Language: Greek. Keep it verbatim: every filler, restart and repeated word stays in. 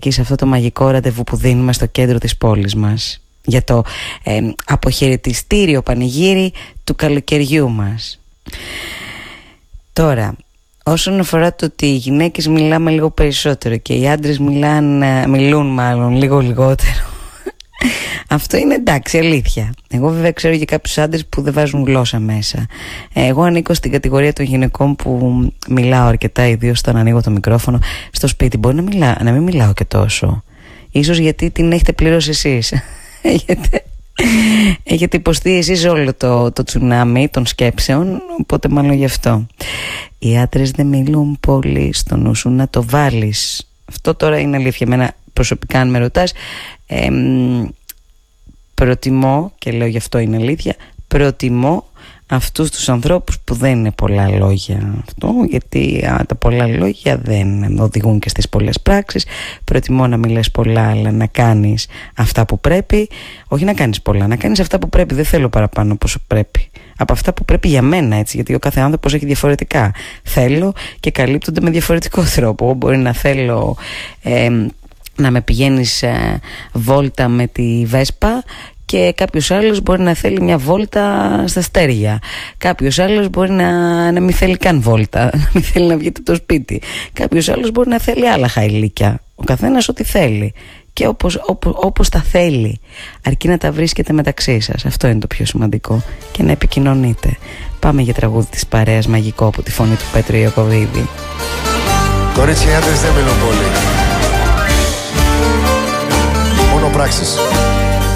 εκεί σε αυτό το μαγικό ραντεβού που δίνουμε στο κέντρο της πόλης μας, για το ε, αποχαιρετιστήριο πανηγύρι του καλοκαιριού μας. Τώρα, όσον αφορά το ότι οι γυναίκες μιλάμε λίγο περισσότερο και οι άντρες μιλάν, μιλούν μάλλον λίγο λιγότερο, αυτό είναι εντάξει, αλήθεια. Εγώ βέβαια ξέρω για κάποιους άντρες που δεν βάζουν γλώσσα μέσα. Εγώ ανήκω στην κατηγορία των γυναικών που μιλάω αρκετά, ιδίως όταν ανοίγω το μικρόφωνο. Στο σπίτι μπορεί να, μιλά, να μην μιλάω και τόσο. Ίσως γιατί την έχετε πληρώσει εσείς. έχετε, έχετε υποστεί εσείς όλο το, το τσουνάμι των σκέψεων, οπότε μάλλον γι' αυτό. Οι άντρες δεν μιλούν πολύ, στο νου σου να το βάλεις. Αυτό τώρα είναι αλήθεια. Εμένα προσωπικά, αν με ρωτάς, ε, προτιμώ, και λέω γι' αυτό είναι αλήθεια, προτιμώ αυτούς τους ανθρώπους που δεν είναι πολλά λόγια. Αυτό, γιατί α, τα πολλά λόγια δεν οδηγούν και στις πολλές πράξεις. Προτιμώ να μιλάς πολλά, αλλά να κάνεις αυτά που πρέπει. Όχι να κάνεις πολλά, να κάνεις αυτά που πρέπει. Δεν θέλω παραπάνω από όσο πρέπει. Από αυτά που πρέπει για μένα, έτσι, γιατί ο κάθε άνθρωπος έχει διαφορετικά. Θέλω και καλύπτονται με διαφορετικό τρόπο. Μπορεί να θέλω ε, να με πηγαίνεις ε, βόλτα με τη Βέσπα, και κάποιος άλλος μπορεί να θέλει μια βόλτα στα αστέρια. Κάποιος άλλος μπορεί να, να μην θέλει καν βόλτα, να μην θέλει να βγείτε από το σπίτι. Κάποιος άλλος μπορεί να θέλει άλλα χαϊλίκια. Ο καθένας ό,τι θέλει και όπως, όπως, όπως τα θέλει, αρκεί να τα βρίσκετε μεταξύ σας. Αυτό είναι το πιο σημαντικό, και να επικοινωνείτε. Πάμε για τραγούδι της παρέας, μαγικό, από τη φωνή του Πέτρου Ιακωβίδη. Κορίτσια, οι άντρες δεν μιλούν πολύ, μόνο πράξεις.